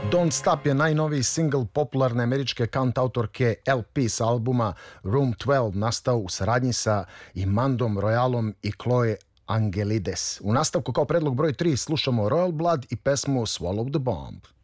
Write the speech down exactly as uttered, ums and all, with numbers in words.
Don't Stop je najnoviji singl popularne američke kantautorke L P s albuma Room dvanaest, nastao u saradnji sa Imandom Royalom i Chloe Angelides. U nastavku kao predlog broj tri slušamo Royal Blood i pesmu Swallow the Bomb.